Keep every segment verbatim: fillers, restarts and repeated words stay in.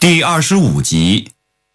第二十五集。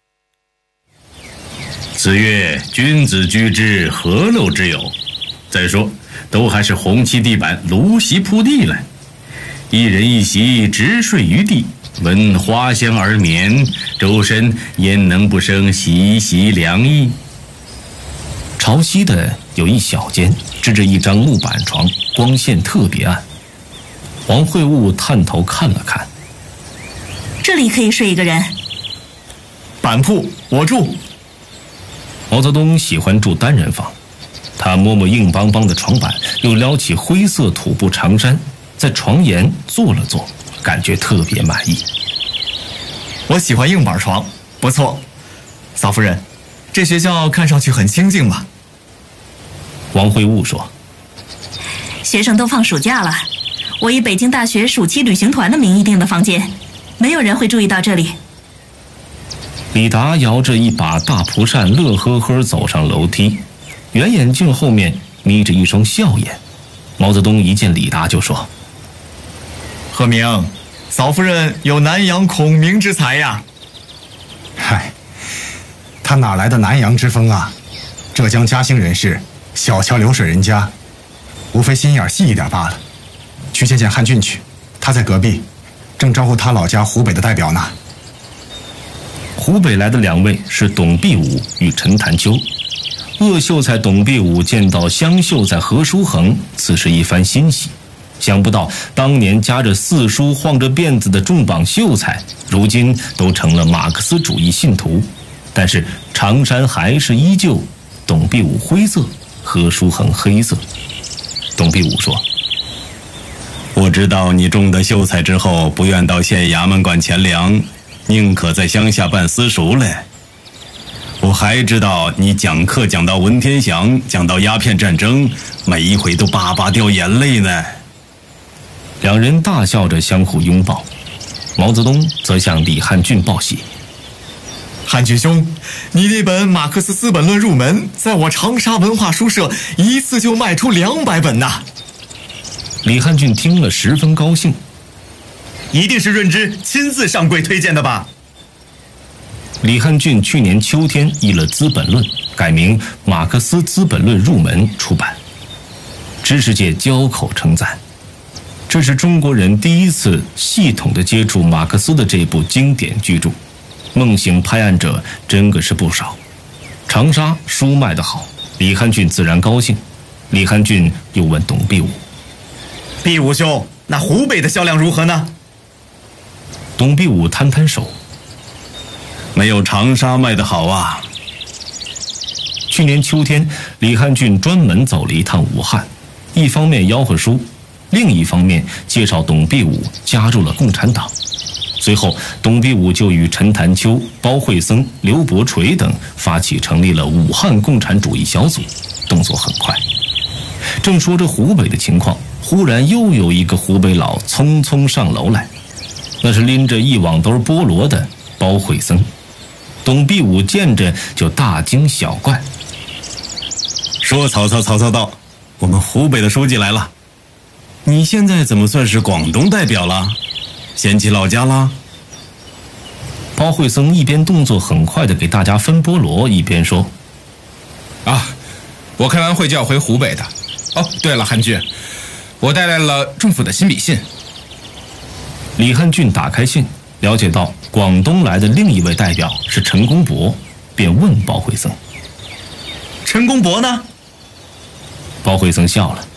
此曰君子居之，何陋之有？再说，都还是红漆地板，芦席铺地了，一人一席，直睡于地，闻花香而眠，周身焉能不生习习凉意？ 朝西的有一小间，支着一张木板床，光线特别暗。王会悟探头看了看， 这里可以睡一个人。 板铺我住。 毛泽东喜欢住单人房，他摸摸硬邦邦的床板，又撩起灰色土布长衫，在床沿坐了坐，感觉特别满意。 我喜欢硬板床，不错。嫂夫人，这学校看上去很清静吧？ 王会悟说， 学生都放暑假了，我以北京大学暑期旅行团的名义订的房间，没有人会注意到这里。 李达摇着一把大蒲扇，乐呵呵走上楼梯，圆眼镜后面眯着一双笑眼。毛泽东一见李达就说， 贺明，嫂夫人有南洋孔明之才呀。 嗨，他哪来的南洋之风啊？浙江嘉兴人士，小桥流水人家，无非心眼细一点罢了。去见见汉俊去，他在隔壁，正招呼他老家湖北的代表呢。 湖北来的两位是董必武与陈潭秋。鄂秀才董必武见到湘秀才何书衡，此时一番欣喜。想不到当年夹着四书晃着辫子的重榜秀才，如今都成了马克思主义信徒。但是长衫还是依旧，董必武灰色，何书衡黑色。董必武说， 我知道你中得秀才之后，不愿到县衙门管钱粮，宁可在乡下办私塾嘞。我还知道你讲课讲到文天祥，讲到鸦片战争，每一回都巴巴掉眼泪呢。 两人大笑着相互拥抱。毛泽东则向李汉俊报喜， 汉俊兄，你那本《马克思资本论入门》在我长沙文化书社一次就卖出两百本呐。 李汉俊听了十分高兴， 一定是润之亲自上柜推荐的吧？ 李汉俊去年秋天译了《资本论》，改名《马克思资本论入门》出版，知识界交口称赞。这是中国人第一次系统地接触马克思的这部经典巨著，梦醒拍案者真个是不少。长沙书卖得好，李汉俊自然高兴。李汉俊又问董必武， 必武兄，那湖北的销量如何呢？ 董必武摊摊手， 没有长沙卖得好啊。 去年秋天，李汉俊专门走了一趟武汉，一方面吆喝书，另一方面介绍董必武加入了共产党。随后董必武就与陈潭秋、包惠僧、刘伯垂等发起成立了武汉共产主义小组，动作很快。正说着湖北的情况，忽然又有一个湖北佬匆匆上楼来，那是拎着一网兜菠萝的包惠僧。董必武见着就大惊小怪， 说曹操曹操到，我们湖北的书记来了。你现在怎么算是广东代表了？嫌弃老家啦？ 包惠僧一边动作很快地给大家分菠萝，一边说， 啊，我开完会就要回湖北的。哦，对了，汉俊，我带来了政府的新笔信。 李汉俊打开信，了解到广东来的另一位代表是陈公博，便问包惠僧， 陈公博呢？ 包惠僧笑了，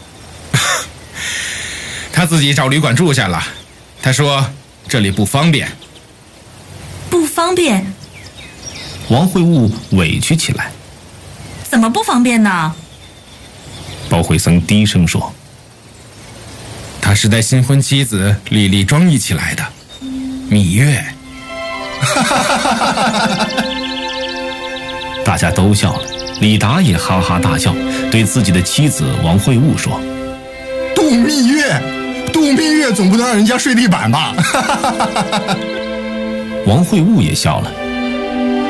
他自己找旅馆住下了，他说这里不方便。 不方便？ 王会悟委屈起来， 怎么不方便呢？ 包惠僧低声说， 他是带新婚妻子李丽庄一起来的，蜜月。 大家都笑了，李达也哈哈大笑，对自己的妻子王会悟说， 度蜜月，度蜜月总不能让人家睡地板吧？ 王会悟也笑了，